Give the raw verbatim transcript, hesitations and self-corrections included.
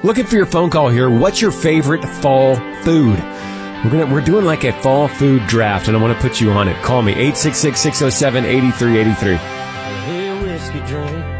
Looking for your phone call here. What's your favorite fall food? We're gonna we're doing like a fall food draft, and I want to put you on it. Call me eight six six, six oh seven, eight three eight three. Hey, whiskey drink.